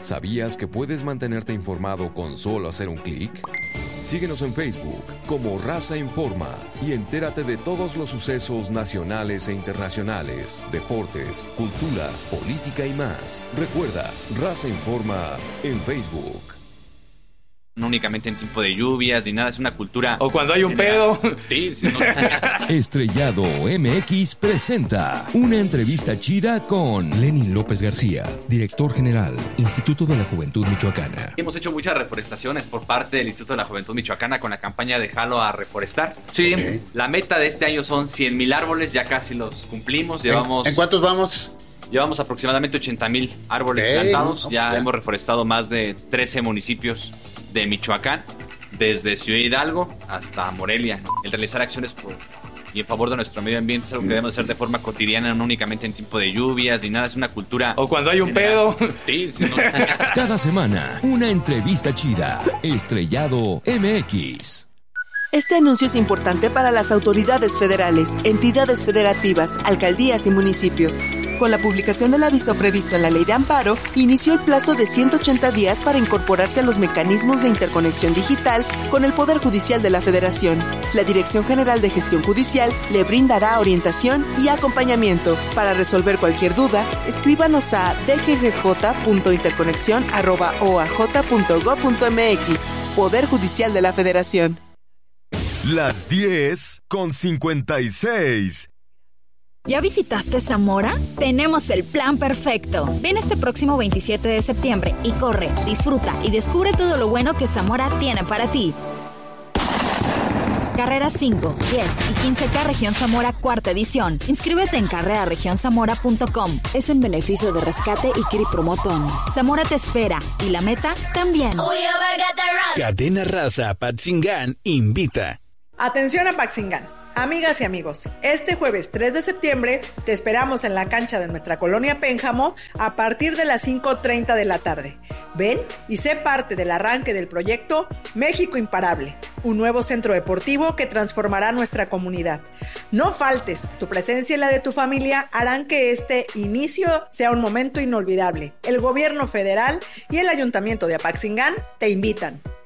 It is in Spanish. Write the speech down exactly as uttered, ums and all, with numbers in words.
¿Sabías que puedes mantenerte informado con solo hacer un clic? Síguenos en Facebook como Raza Informa y entérate de todos los sucesos nacionales e internacionales, deportes, cultura, política y más. Recuerda, Raza Informa en Facebook. No únicamente en tiempo de lluvias ni nada, es una cultura... O cuando hay un general. pedo. Sí, sí, no. Estrellado M X presenta una entrevista chida con Lenin López García, director general, Instituto de la Juventud Michoacana. Hemos hecho muchas reforestaciones por parte del Instituto de la Juventud Michoacana con la campaña de Jalo a Reforestar. Sí. Okay. La meta de este año son cien mil árboles, ya casi los cumplimos. Llevamos... ¿En, ¿en cuántos vamos? Llevamos aproximadamente ochenta mil árboles okay, plantados. No, ya, ya hemos reforestado más de trece municipios de Michoacán, desde Ciudad Hidalgo hasta Morelia. El realizar acciones por y en favor de nuestro medio ambiente es algo que debemos hacer de forma cotidiana, no únicamente en tiempo de lluvias ni nada, es una cultura... O cuando hay un general. pedo. Sí, sí, no. Cada semana, una entrevista chida. Estrellado M X. Este anuncio es importante para las autoridades federales, entidades federativas, alcaldías y municipios. Con la publicación del aviso previsto en la Ley de Amparo, inició el plazo de ciento ochenta días para incorporarse a los mecanismos de interconexión digital con el Poder Judicial de la Federación. La Dirección General de Gestión Judicial le brindará orientación y acompañamiento. Para resolver cualquier duda, escríbanos a d g g j punto interconexión arroba o a j punto gob punto m x. Poder Judicial de la Federación. Las diez con cincuenta y seis. ¿Ya visitaste Zamora? Tenemos el plan perfecto. Ven este próximo veintisiete de septiembre y corre, disfruta y descubre todo lo bueno que Zamora tiene para ti. Carreras cinco, diez y quince K Región Zamora cuarta edición. Inscríbete en carrera región zamora punto com. Es en beneficio de Rescate y Kiri Promotón. Zamora te espera y la meta también. Cadena Raza Apatzingán invita. Atención Apatzingán. Amigas y amigos, este jueves tres de septiembre te esperamos en la cancha de nuestra colonia Pénjamo a partir de las cinco treinta de la tarde. Ven y sé parte del arranque del proyecto México Imparable, un nuevo centro deportivo que transformará nuestra comunidad. No faltes, tu presencia y la de tu familia harán que este inicio sea un momento inolvidable. El gobierno federal y el ayuntamiento de Apatzingán te invitan.